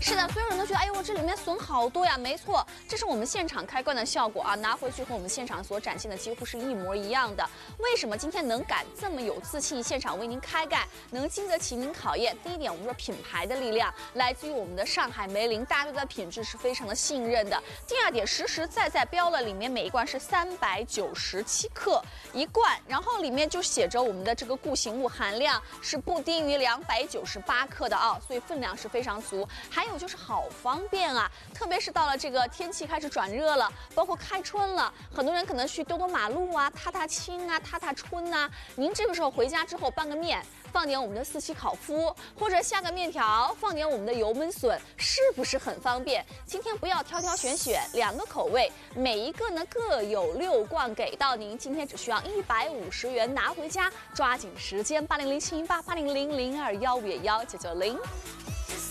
是的，所有人都觉得，哎呦，这里面笋好多呀。没错，这是我们现场开罐的效果啊，拿回去和我们现场所展现的几乎是一模一样的。为什么今天能敢这么有自信，现场为您开盖，能经得起您考验？第一点，我们说品牌的力量来自于我们的上海梅林，大家对它的品质是非常的信任的。第二点，实实在在标了，里面每一罐是397克一罐，然后里面就写着我们的这个固形物含量是不低于298克的啊，所以分量是非常足。还有就是好方便啊，特别是到了这个天气开始转热了，包括开春了，很多人可能去兜兜马路啊、踏踏青啊、踏踏春啊，您这个时候回家之后拌个面，放点我们的四喜烤麸，或者下个面条，放点我们的油焖笋，是不是很方便？今天不要挑挑选选，2个口味，每一个呢各有6罐给到您，今天只需要150元拿回家，抓紧时间，800718800021919990。